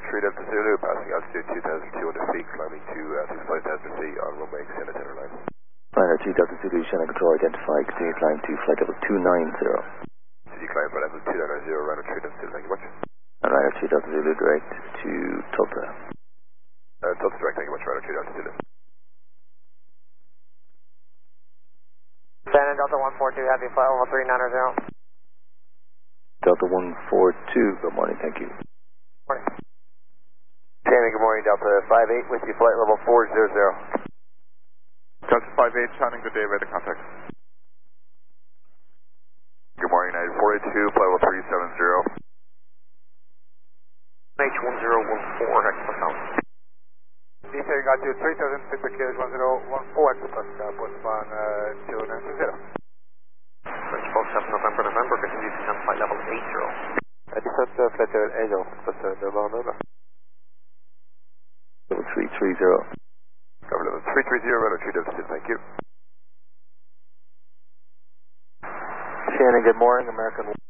3 Delta Zulu, passing altitude 2,200 feet, climbing to 5,000 feet on runway extended center line. Runner 3 Delta Zulu, Shannon Control identified, continue climb to flight level 290. Continue climb for level 290, runner 3 Delta Zulu, thank you much. And Runner 3 Delta Zulu direct to Tulsa. Tulsa direct, thank you much, runner 3 Delta Zulu. Shannon Delta 142, heavy flight level 390. Delta 142, good morning, thank you. Morning. Shannon, good morning, Delta 58 with you, flight level 400. Delta 58, Shannon, good day, ready to contact. Good morning, United 482, flight level 370. H1014, Express. This got you 3,000 feet per kilo, 1014 Express, postman 290. French Box 7 November, continue to descend flight level 80. Descent flight level 80, November. Level 330. Cover level 330, runner 3 Delta Zulu, thank you. Shannon, good morning, American